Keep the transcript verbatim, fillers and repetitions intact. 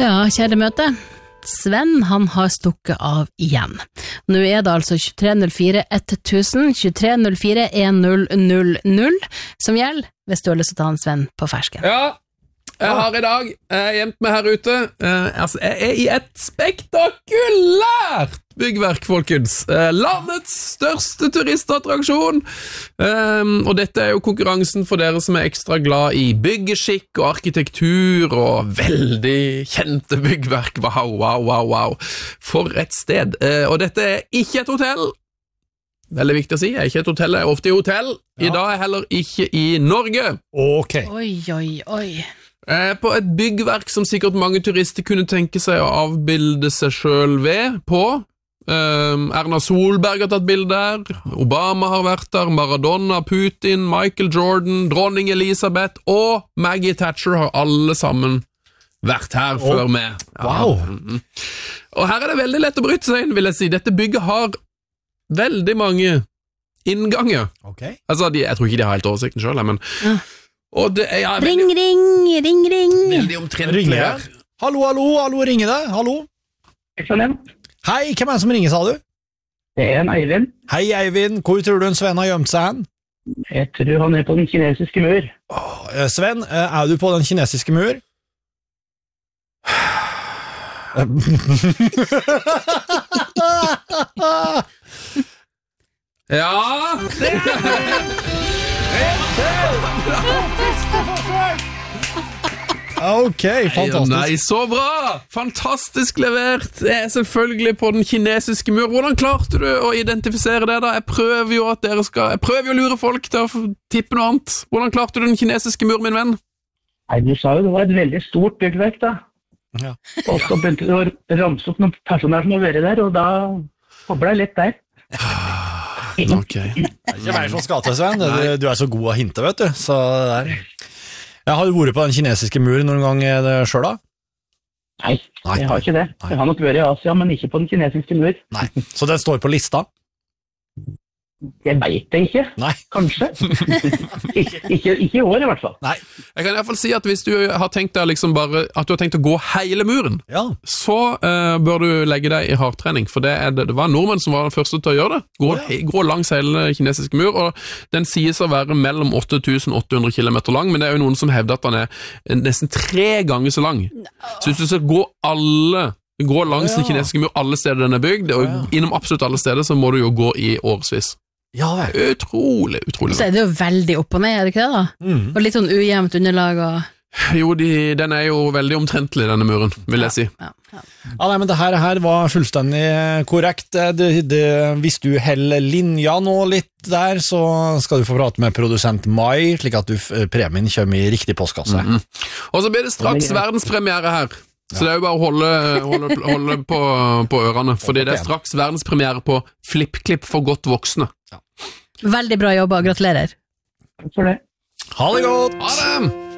Ja, kjære møte. Sven, han har stukket av igjen. Nå er det altså tjuetre null fire tusen, tjuetre null fire en null null null som gjelder, hvis du har lyst til å ta han Sven på fersken. Ja, jeg har i dag jeg gjemt meg her ute. Eh, altså, jeg er i et spektakulært byggverk, folkens. Eh, landets største turistattraksjon. Eh, og dette er jo konkurransen for dere som er ekstra glad i byggeskikk og arkitektur og veldig kjente byggverk. Wow, wow, wow, wow. For et sted. Eh, og dette er ikke et hotell. Veldig viktig å si. Jeg er ikke et hotell, jeg er ofte i hotell. I ja. dag er jeg heller ikke i Norge. Ok. Oi, oi, oi. Eh, på et byggverk som sikkert mange turister kunne tenke seg å avbilde seg selv ved på. Eh, Erna Solberg har tatt bilder der, Obama har vært der, Maradona, Putin, Michael Jordan, dronning Elisabeth og Maggie Thatcher har alle sammen vært her oh. før med. Ja. Wow. Mm-hmm. Og her er det veldig lett å bryte seg inn, vil jeg si. Dette bygget har veldig mange innganger. Okay. Altså, de, jeg tror ikke de har helt oversikten selv, men... Ja. Og det er, ja, ring, veldig, ring, ring, ring. Veldig omtrentlig her. Hallo, hallo, hallo, ringer deg. Hallo. Hei, hvem er det som ringer, sa du? Det er en Eivind. Hei, Eivind. Hvor tror du en Sven har gjemt seg hen? Jeg tror han er på den kinesiske mur. Åh, Sven, er du på den kinesiske mur? Ja, det er Ok, fantastisk. Nei, så bra! Fantastisk levert. Det er selvfølgelig på den kinesiske mur. Hvordan klarte du å identifisere det da? Jeg prøver jo at dere skal Jeg prøver jo å lure folk til å tippe noe annet. Hvordan klarte du den kinesiske mur, min venn? Nei, du sa jo det var et veldig stort byggverk da. Ja. Og så begynte du å ramse opp noen personer som har vært der, og da koblet jeg litt der. Ok. Ikke vær så skatet, Sven. Du, du er så god å hinte, vet du. Så der. Jeg har du vært på den kinesiske muren noen gang selv da? Nei, Nei, jeg har ikke det. Jeg har nok vært i Asia, men ikke på den kinesiske mur. Nei, så den står på lista? Jeg vet det ikke. Nei. Kanskje. ikke, ikke, ikke i år i hvert fall. Nei. Jeg kan i hvert fall si at hvis du har tenkt deg liksom bare, at du har tenkt å gå hele muren, ja. så uh, bør du legge deg i hardtrening, for det, er det, det var nordmenn som var den første til å gjøre det. Gå, oh, ja. gå langs hele kinesiske mur, og den sies å være mellom åtte tusen åtte hundre kilometer lang, men det er jo noen som hevder at den er nesten tre ganger så lang. Så hvis du skal gå alle gå langs oh, ja. den kinesiske mur alle steder den er bygd, og oh, ja. innom absolutt alle steder så må du jo gå i årevis. Ja, vel. Utrolig, utrolig. Så er det jo veldig opp og ned, er det ikke det da? Mm. Og litt sånn ujevnt underlag og... Jo, de, den er jo veldig omtrentlig, denne muren, vil jeg si. Ja, ja, ja. ja nei, men det her, her var fullstendig korrekt. Det, det, hvis du heller linja nå litt der, så skal du få prate med produsent Mai, slik at du, premien kommer i riktig postkasse. Mm-hmm. Og så blir det straks verdenspremiere her. Så det er jo bare å holde, holde, holde på, på ørene, fordi det er straks verdenspremiere på FlippKlipp for godt voksne. Ja. Veldig bra jobba, gratulerer. Takk for det. Ha det godt! Ha det!